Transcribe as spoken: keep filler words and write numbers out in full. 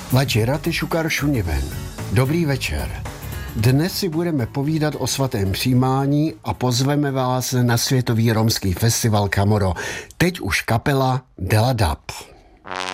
Vačerate šukar šuniven. Dobrý večer. Dnes si budeme povídat o svatém přijímání a pozveme vás na Světový romský festival Kamoro. Teď už kapela Dela Dab.